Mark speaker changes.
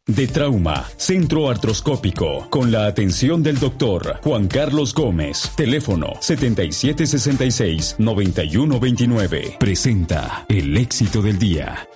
Speaker 1: De Trauma, Centro Artroscópico, con la atención del doctor Juan Carlos Gómez. Teléfono 7766-9129. Presenta el éxito del día.